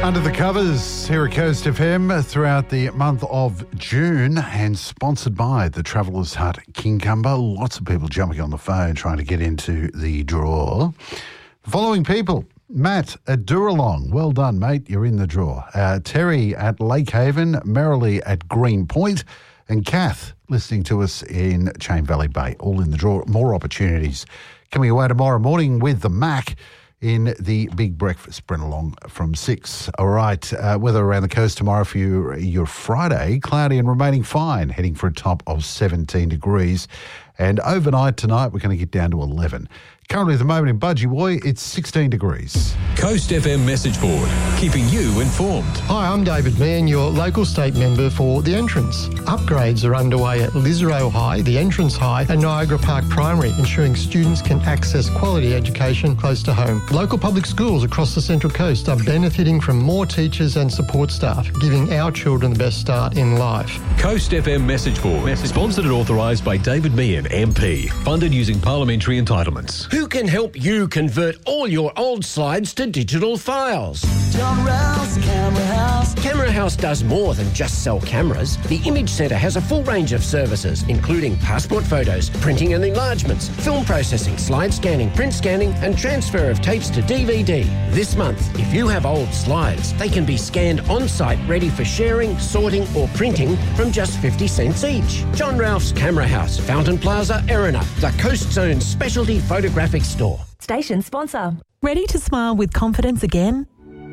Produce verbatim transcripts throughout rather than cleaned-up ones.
Under the covers here at Coast F M throughout the month of June, and sponsored by the Travellers Hut Kincumber. Lots of people jumping on the phone trying to get into the draw. The following people: Matt at Duralong. Well done, mate. You're in the draw. Uh, Terry at Lake Haven, Merrily at Green Point, and Kath listening to us in Chain Valley Bay. All in the draw. More opportunities coming away tomorrow morning with the Mac in the Big Breakfast sprint along from six. All right, uh, weather around the coast tomorrow for you, your Friday, cloudy and remaining fine, heading for a top of seventeen degrees. And overnight tonight, we're going to get down to eleven. Currently at the moment in Budgie it's sixteen degrees. Coast F M message board, keeping you informed. Hi, I'm David Mann, your local state member for The Entrance. Upgrades are underway at Lisero High, The Entrance High and Niagara Park Primary, ensuring students can access quality education close to home. Local public schools across the Central Coast are benefiting from more teachers and support staff, giving our children the best start in life. Coast F M message board, message sponsored and authorised by David Meehan, M P. Funded using parliamentary entitlements. Who can help you convert all your old slides to digital files? John Rouse Camera House. Camera House does more than just sell cameras. The Image Centre has a full range of services, including passport photos, printing and enlargements, film processing, slide scanning, print scanning, and transfer of tapes to D V D. This month, if you have old slides, they can be scanned on-site, ready for sharing, sorting, or printing from just fifty cents each. John Ralph's Camera House, Fountain Plaza, Erina, the Coast Zone's specialty photographic store. Station sponsor. Ready to smile with confidence again?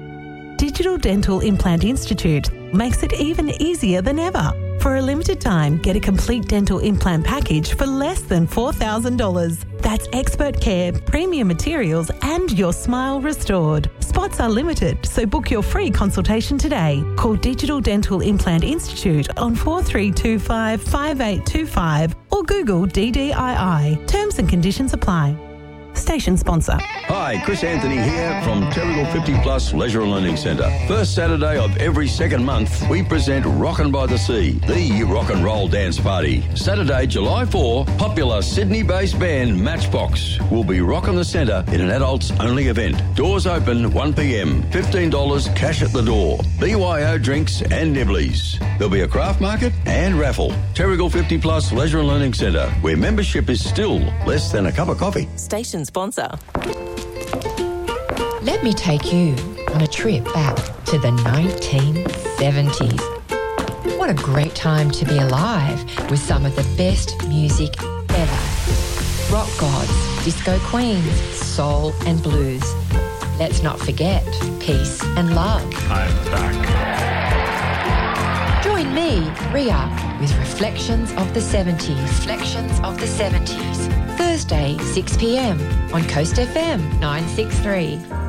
Digital Dental Implant Institute makes it even easier than ever. For a limited time, get a complete dental implant package for less than four thousand dollars. That's expert care, premium materials, and your smile restored. Spots are limited, so book your free consultation today. Call Digital Dental Implant Institute on four three two five, five eight two five or Google D D I I. Terms and conditions apply. Station sponsor. Hi, Chris Anthony here from Terrigal fifty Plus Leisure and Learning Centre. First Saturday of every second month, we present Rockin' by the Sea, the rock and roll dance party. Saturday, July fourth, popular Sydney-based band Matchbox will be rocking the centre in an adults-only event. Doors open one p.m, fifteen dollars cash at the door. B Y O drinks and nibblies. There'll be a craft market and raffle. Terrigal fifty Plus Leisure and Learning Centre, where membership is still less than a cup of coffee. Station sponsor. Let me take you on a trip back to the nineteen seventies. What a great time to be alive with some of the best music ever. Rock gods, disco queens, soul and blues. Let's not forget peace and love. I'm back. Join me, Ria, with Reflections of the seventies. Reflections of the seventies. Thursday, six p.m. on Coast F M nine six three.